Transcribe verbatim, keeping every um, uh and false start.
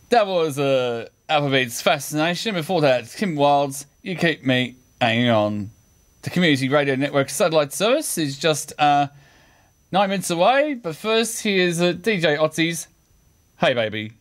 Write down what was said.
That was uh, Alphabet's Fascination. Before that, Kim Wilde's You Keep Me Hanging On. The Community Radio Network satellite service is just uh, nine minutes away. But first, here's uh, D J Otzi's Hey Baby.